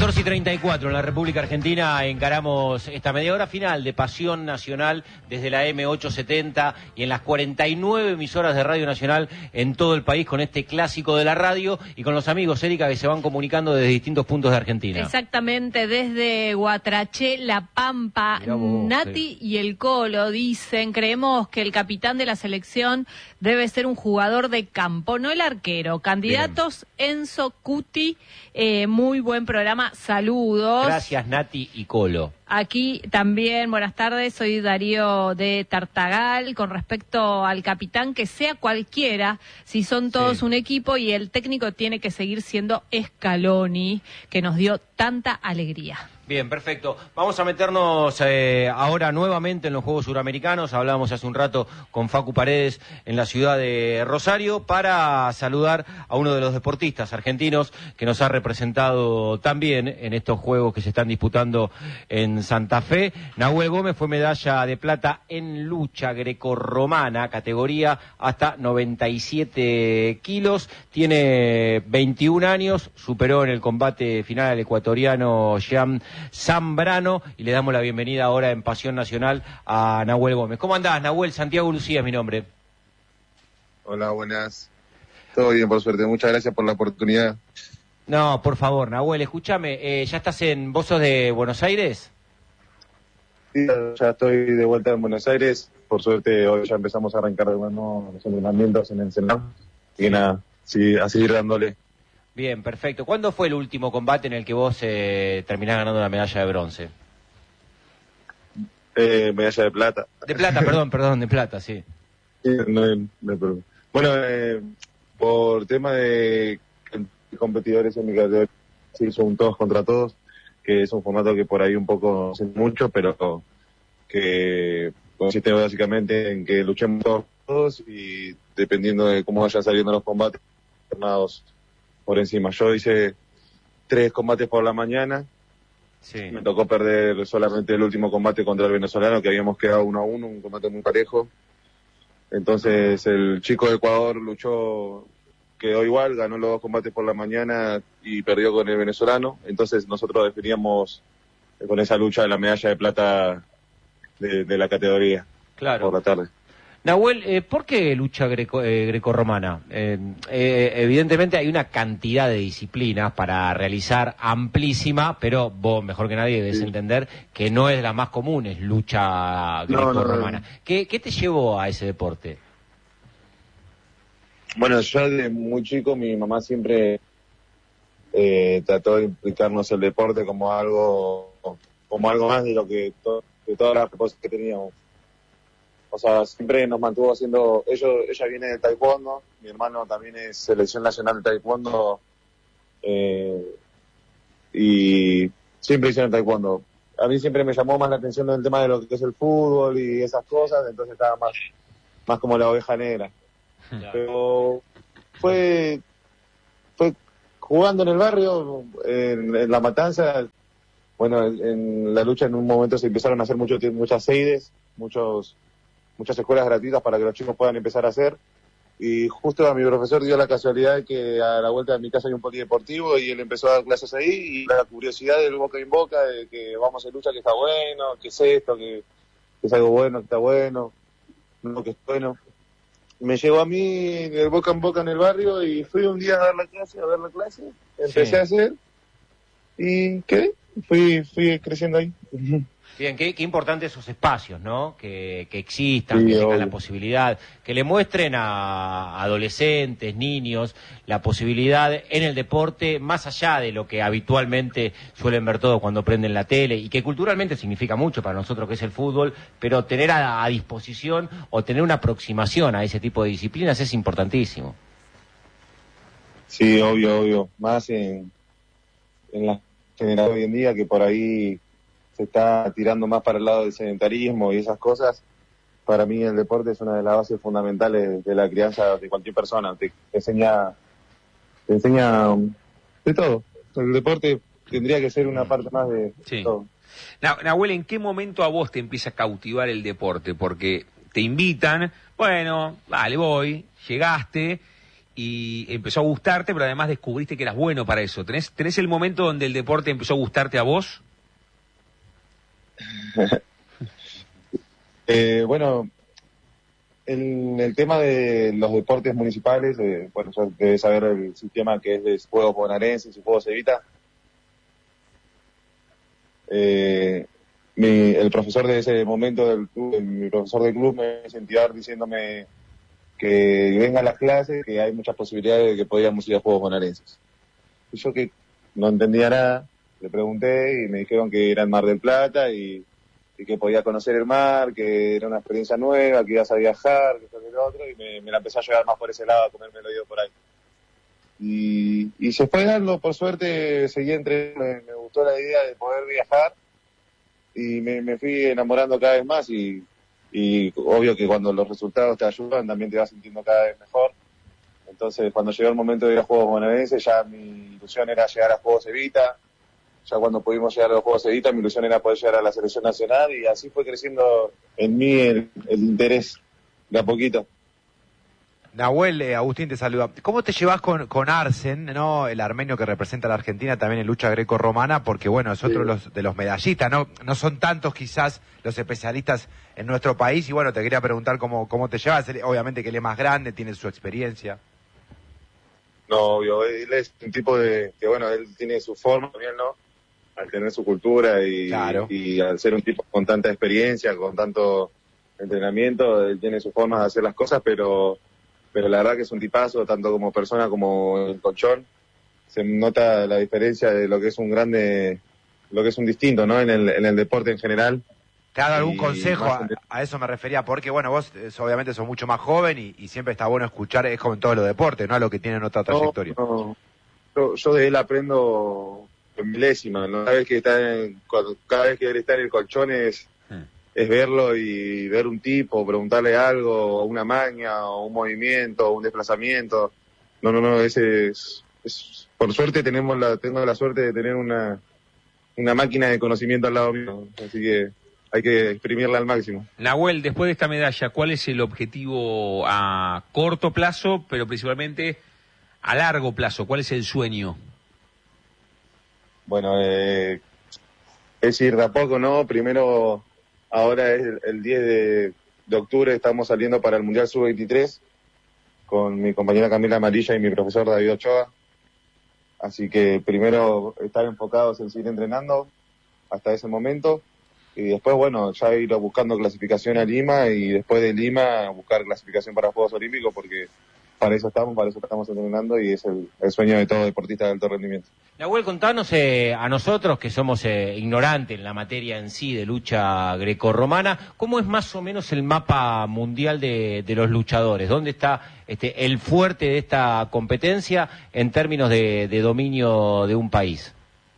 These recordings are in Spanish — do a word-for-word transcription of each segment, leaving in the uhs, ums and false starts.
catorce y treinta y cuatro en la República Argentina encaramos esta media hora final de Pasión Nacional desde la eme ochocientos setenta y en las cuarenta y nueve emisoras de Radio Nacional en todo el país con este clásico de la radio y con los amigos, Erika, que se van comunicando desde distintos puntos de Argentina. Exactamente, desde Guatraché, La Pampa, vos, Nati sí. y el Colo dicen, creemos que el capitán de la selección debe ser un jugador de campo, no el arquero. Candidatos, bien. Enzo Cuti, eh, muy buen programa, saludos. Gracias, Nati y Colo. Aquí también, buenas tardes, soy Darío de Tartagal. Con respecto al capitán, que sea cualquiera, si son todos sí. un equipo, y el técnico tiene que seguir siendo Scaloni, que nos dio tanta alegría. Bien, perfecto. Vamos a meternos eh, ahora nuevamente en los Juegos Suramericanos. Hablábamos hace un rato con Facu Paredes en la ciudad de Rosario para saludar a uno de los deportistas argentinos que nos ha representado también en estos Juegos que se están disputando en Santa Fe. Nahuel Gómez fue medalla de plata en lucha grecorromana, categoría hasta noventa y siete kilos. Tiene veintiún años, superó en el combate final al ecuatoriano Jean Zambrano y le damos la bienvenida ahora en Pasión Nacional a Nahuel Gómez. ¿Cómo andás, Nahuel? Santiago Lucía es mi nombre. Hola, buenas. Todo bien, por suerte. Muchas gracias por la oportunidad. No, por favor, Nahuel, escúchame. Eh, ¿Ya estás en... ¿Vos sos de Buenos Aires? Sí, ya estoy de vuelta en Buenos Aires. Por suerte, hoy ya empezamos a arrancar de nuevo los entrenamientos en el Senado. Y nada, sí, a seguir dándole. Bien, perfecto. ¿Cuándo fue el último combate en el que vos eh, terminás ganando la medalla de bronce? Eh, medalla de plata. De plata, perdón, perdón, de plata, sí. Sí, no, no, no, bueno, eh, por tema de competidores en mi categoría, sí, son todos contra todos, que es un formato que por ahí un poco no sé mucho, pero que consiste básicamente en que luchemos todos y dependiendo de cómo vayan saliendo los combates, tornados por encima. Yo hice tres combates por la mañana. Sí. Me tocó perder solamente el último combate contra el venezolano, que habíamos quedado uno a uno, un combate muy parejo. Entonces el chico de Ecuador luchó, quedó igual, ganó los dos combates por la mañana y perdió con el venezolano. Entonces nosotros definíamos con esa lucha la medalla de plata de, de la categoría. Claro. Por la tarde. Nahuel, eh, ¿por qué lucha greco, eh, grecorromana? Eh, eh, evidentemente hay una cantidad de disciplinas para realizar amplísima, pero vos mejor que nadie debes sí. entender que no es la más común, es lucha grecorromana. No, no, no. ¿Qué, ¿Qué te llevó a ese deporte? Bueno, yo desde muy chico mi mamá siempre eh, trató de implicarnos el deporte como algo como algo más de lo que to, de todas las cosas que teníamos. O sea, siempre nos mantuvo haciendo, ellos, ella viene de taekwondo, mi hermano también es selección nacional de taekwondo, eh, y siempre hicieron taekwondo. A mí siempre me llamó más la atención el tema de lo que es el fútbol y esas cosas, entonces estaba más, más como la oveja negra. Claro. Pero fue, fue jugando en el barrio, en, en La Matanza, bueno, en, en la lucha en un momento se empezaron a hacer mucho, muchas seides, muchos... muchas escuelas gratuitas para que los chicos puedan empezar a hacer, y justo a mi profesor dio la casualidad de que a la vuelta de mi casa hay un polideportivo y él empezó a dar clases ahí, y la curiosidad del boca en boca de que vamos a lucha, que está bueno, que es esto, que, que es algo bueno, que está bueno, no, que es bueno, me llevó a mí el boca en boca en el barrio y fui un día a dar la clase, a dar la clase, empecé sí. a hacer y quedé, fui, fui creciendo ahí. Bien, qué, qué importante esos espacios, ¿no? Que, que existan, sí, que tengan obvio. la posibilidad, que le muestren a adolescentes, niños, la posibilidad en el deporte, más allá de lo que habitualmente suelen ver todos cuando prenden la tele, y que culturalmente significa mucho para nosotros, que es el fútbol, pero tener a, a disposición o tener una aproximación a ese tipo de disciplinas es importantísimo. Sí, obvio, obvio. Más en, en la generación hoy en día, que por ahí se está tirando más para el lado del sedentarismo y esas cosas. Para mí el deporte es una de las bases fundamentales de la crianza de cualquier persona. Te, te enseña te enseña de todo. El deporte tendría que ser una parte más de sí. todo. Nahuel, ¿en qué momento a vos te empieza a cautivar el deporte? Porque te invitan, bueno, vale, voy, llegaste, y empezó a gustarte, pero además descubriste que eras bueno para eso. ¿Tenés, tenés el momento donde el deporte empezó a gustarte a vos? eh, bueno, en el tema de los deportes municipales, eh, bueno, ya debes saber el sistema que es de juegos bonaerenses y juegos Evita. Eh, mi, el profesor de ese momento del club, mi profesor del club me incentivaba diciéndome que venga a las clases, que hay muchas posibilidades de que podíamos ir a juegos bonaerenses. Y yo que no entendía nada, le pregunté y me dijeron que era en Mar del Plata y, y que podía conocer el mar, que era una experiencia nueva, que ibas a viajar, que esto que lo otro, y me, me la empecé a llevar más por ese lado, a comerme el oído por ahí. Y, y se fue dando, por suerte, seguí entre, me, me gustó la idea de poder viajar y me, me fui enamorando cada vez más y, y obvio que cuando los resultados te ayudan también te vas sintiendo cada vez mejor. Entonces cuando llegó el momento de ir a Juegos Bonaerenses ya mi ilusión era llegar a Juegos Evita, ya cuando pudimos llegar a los Juegos Evita mi ilusión era poder llegar a la selección nacional y así fue creciendo en mí el, el interés de a poquito. Nahuel, eh, Agustín te saluda. ¿Cómo te llevas con, con Arsen, ¿no? El armenio que representa a la Argentina también en lucha greco-romana? Porque, bueno, es otro de, los, de los medallistas, ¿no? No son tantos quizás los especialistas en nuestro país. Y, bueno, te quería preguntar cómo, cómo te llevas. Obviamente que él es más grande, tiene su experiencia. No, obvio. Él es un tipo de... que, bueno, él tiene su forma también, ¿no? Al tener su cultura y, claro. y al ser un tipo con tanta experiencia, con tanto entrenamiento, él tiene su forma de hacer las cosas, pero... pero la verdad que es un tipazo, tanto como persona como en colchón. Se nota la diferencia de lo que es un grande, lo que es un distinto, ¿no? En el, en el deporte en general. ¿Te ha dado algún y consejo? A, de... a eso me refería, porque bueno, vos es, obviamente sos mucho más joven y, y siempre está bueno escuchar, es como en todos los deportes, ¿no? A lo que tienen otra trayectoria. No, no. Yo, yo de él aprendo en milésima, ¿no? Cada vez que está en, cuando, cada vez que él está en el colchón es... es verlo y ver un tipo, preguntarle algo, una maña, o un movimiento, o un desplazamiento. No, no, no, ese es, es, por suerte tenemos la, tengo la suerte de tener una, una máquina de conocimiento al lado mío, así que hay que exprimirla al máximo. Nahuel, después de esta medalla, ¿cuál es el objetivo a corto plazo, pero principalmente a largo plazo? ¿Cuál es el sueño? Bueno, eh, es ir de a poco, ¿no? Primero... Ahora es el, el diez de, de octubre, estamos saliendo para el Mundial sub veintitrés con mi compañera Camila Amarilla y mi profesor David Ochoa. Así que primero estar enfocados en seguir entrenando hasta ese momento y después, bueno, ya ir buscando clasificación a Lima y después de Lima buscar clasificación para Juegos Olímpicos porque para eso estamos, para eso estamos entrenando y es el, el sueño de todo deportista de alto rendimiento. Nahuel, contanos eh, a nosotros, que somos eh, ignorantes en la materia en sí de lucha grecorromana, ¿cómo es más o menos el mapa mundial de, de los luchadores? ¿Dónde está este, el fuerte de esta competencia en términos de, de dominio de un país?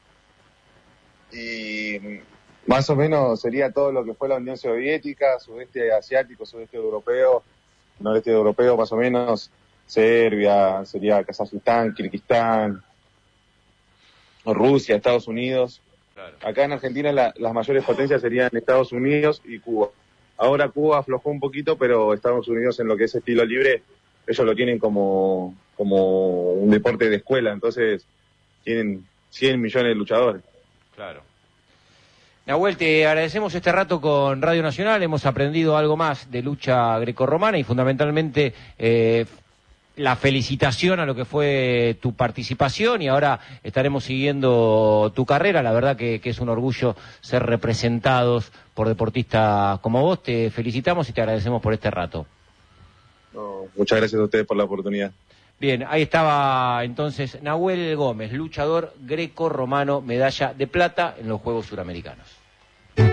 Y más o menos sería todo lo que fue la Unión Soviética, sudeste asiático, sudeste europeo, noreste europeo, más o menos, Serbia, sería Kazajistán, Kirguistán, Rusia, Estados Unidos. Claro. Acá en Argentina la, las mayores potencias serían Estados Unidos y Cuba. Ahora Cuba aflojó un poquito, pero Estados Unidos en lo que es estilo libre, ellos lo tienen como, como un deporte de escuela, entonces tienen cien millones de luchadores. Claro. Nahuel, te agradecemos este rato con Radio Nacional, hemos aprendido algo más de lucha grecorromana y fundamentalmente eh, la felicitación a lo que fue tu participación y ahora estaremos siguiendo tu carrera. La verdad que, que es un orgullo ser representados por deportistas como vos. Te felicitamos y te agradecemos por este rato. No, muchas gracias a ustedes por la oportunidad. Bien, ahí estaba entonces Nahuel Gómez, luchador greco-romano, medalla de plata en los Juegos Suramericanos.